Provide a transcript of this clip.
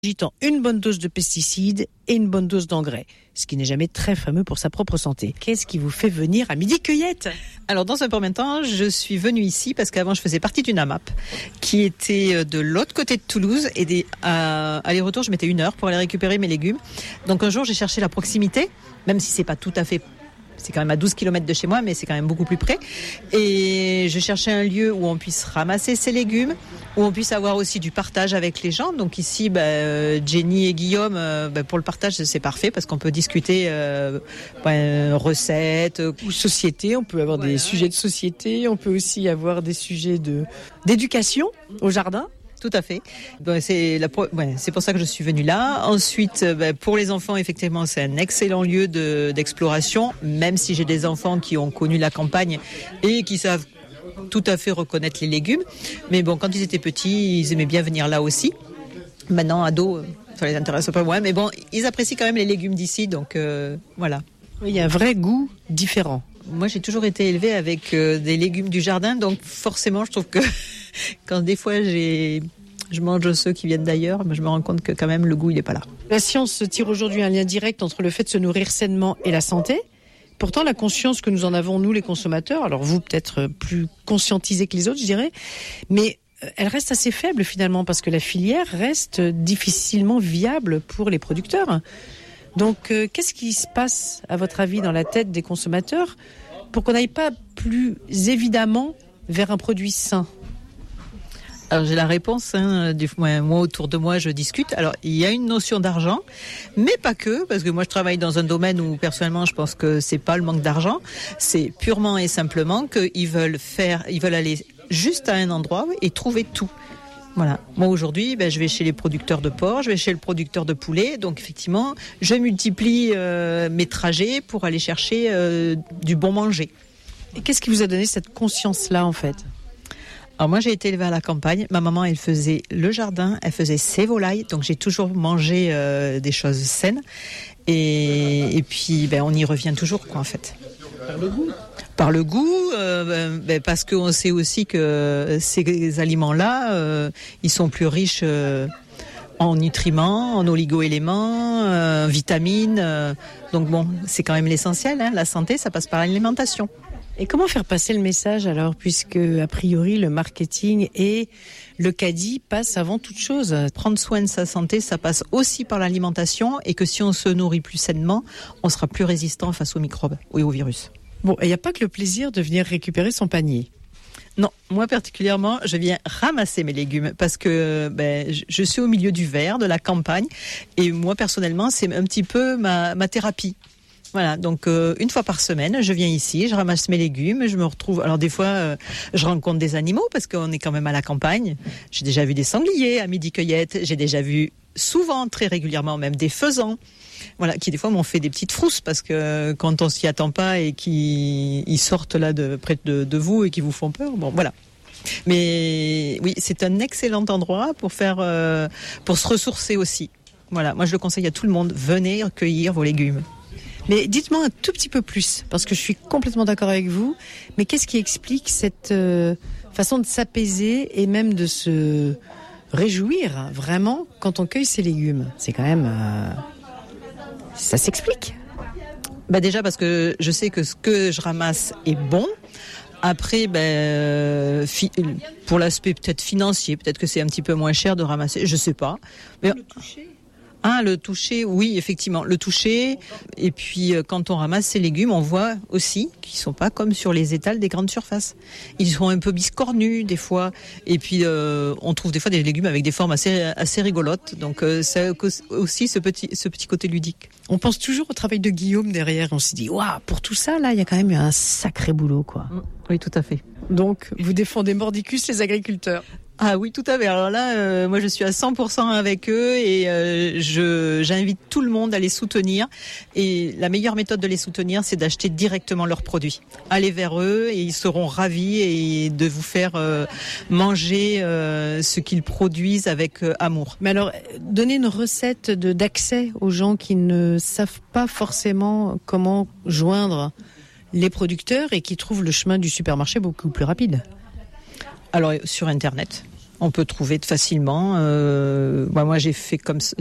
agitant une bonne dose de pesticides et une bonne dose d'engrais, ce qui n'est jamais très fameux pour sa propre santé. Qu'est-ce qui vous fait venir à Midi Cueillette ? Alors dans un premier temps, je suis venue ici parce qu'avant je faisais partie d'une AMAP qui était de l'autre côté de Toulouse et aller-retour je mettais 1 heure pour aller récupérer mes légumes. Donc un jour j'ai cherché la proximité, même si c'est pas tout à fait... C'est quand même à 12 km de chez moi, mais c'est quand même beaucoup plus près. Et je cherchais un lieu où on puisse ramasser ces légumes, où on puisse avoir aussi du partage avec les gens. Donc ici, Jenny et Guillaume, pour le partage, c'est parfait parce qu'on peut discuter recettes. Ou société, on peut avoir des sujets de société, on peut aussi avoir des sujets d'éducation au jardin. Tout à fait. C'est pour ça que je suis venue là. Ensuite, pour les enfants, effectivement, c'est un excellent lieu d'exploration, même si j'ai des enfants qui ont connu la campagne et qui savent tout à fait reconnaître les légumes. Mais bon, quand ils étaient petits, ils aimaient bien venir là aussi. Maintenant, ados, ça les intéresse pas moins. Mais bon, ils apprécient quand même les légumes d'ici, donc voilà. Oui, il y a un vrai goût différent. Moi, j'ai toujours été élevée avec des légumes du jardin, donc forcément, je trouve que quand des fois je mange ceux qui viennent d'ailleurs, je me rends compte que quand même le goût, il n'est pas là. La science tire aujourd'hui un lien direct entre le fait de se nourrir sainement et la santé. Pourtant, la conscience que nous en avons, nous les consommateurs, alors vous peut-être plus conscientisés que les autres, je dirais, mais elle reste assez faible finalement parce que la filière reste difficilement viable pour les producteurs. Donc, qu'est-ce qui se passe, à votre avis, dans la tête des consommateurs pour qu'on n'aille pas plus évidemment vers un produit sain ? Alors j'ai la réponse, moi autour de moi je discute. Alors il y a une notion d'argent, mais pas que, parce que moi je travaille dans un domaine où personnellement je pense que c'est pas le manque d'argent, c'est purement et simplement qu'ils veulent aller juste à un endroit et trouver tout. Voilà. Moi aujourd'hui, je vais chez les producteurs de porc, je vais chez le producteur de poulet, donc effectivement, je multiplie mes trajets pour aller chercher du bon manger. Et qu'est-ce qui vous a donné cette conscience-là en fait ? Alors moi j'ai été élevée à la campagne, ma maman elle faisait le jardin, elle faisait ses volailles, donc j'ai toujours mangé des choses saines et puis on y revient toujours quoi en fait. Par le goût, parce qu'on sait aussi que ces aliments-là, ils sont plus riches en nutriments, en oligo-éléments, vitamines. Donc bon, c'est quand même l'essentiel. La santé, ça passe par l'alimentation. Et comment faire passer le message alors, puisque a priori le marketing et le caddie passent avant toute chose ? Prendre soin de sa santé, ça passe aussi par l'alimentation et que si on se nourrit plus sainement, on sera plus résistant face aux microbes et aux virus. Bon, il n'y a pas que le plaisir de venir récupérer son panier. Non, moi particulièrement, je viens ramasser mes légumes parce que je suis au milieu du vert, de la campagne, et moi personnellement, c'est un petit peu ma thérapie. Voilà, donc 1 fois par semaine, je viens ici, je ramasse mes légumes, je me retrouve... Alors des fois, je rencontre des animaux parce qu'on est quand même à la campagne. J'ai déjà vu des sangliers à Midi Cueillette, j'ai déjà vu souvent, très régulièrement même, des faisans. Voilà, qui des fois m'ont fait des petites frousses parce que quand on s'y attend pas et qu'ils sortent là près de vous et qu'ils vous font peur, bon voilà. Mais oui, c'est un excellent endroit pour se ressourcer aussi. Voilà, moi je le conseille à tout le monde, venez cueillir vos légumes. Mais dites-moi un tout petit peu plus, parce que je suis complètement d'accord avec vous, mais qu'est-ce qui explique cette façon de s'apaiser et même de se réjouir vraiment quand on cueille ses légumes ? C'est quand même... Ça s'explique ? Déjà parce que je sais que ce que je ramasse est bon. Après, pour l'aspect peut-être financier, peut-être que c'est un petit peu moins cher de ramasser, je sais pas. Mais... Le toucher ? Le toucher, oui, effectivement, le toucher. Et puis, quand on ramasse ces légumes, on voit aussi qu'ils sont pas comme sur les étals des grandes surfaces. Ils sont un peu biscornus, des fois. Et puis, on trouve des fois des légumes avec des formes assez rigolotes. Donc, c'est aussi ce petit côté ludique. On pense toujours au travail de Guillaume derrière. On se dit, waouh, pour tout ça, là, il y a quand même eu un sacré boulot, quoi. Oui, tout à fait. Donc, vous défendez mordicus les agriculteurs. Ah oui, tout à fait. Alors là, moi je suis à 100% avec eux et j'invite tout le monde à les soutenir. Et la meilleure méthode de les soutenir, c'est d'acheter directement leurs produits. Allez vers eux et ils seront ravis et de vous faire manger ce qu'ils produisent avec amour. Mais alors, donnez une recette d'accès aux gens qui ne savent pas forcément comment joindre les producteurs et qui trouvent le chemin du supermarché beaucoup plus rapide. Alors sur Internet. On peut trouver facilement. Moi, j'ai fait comme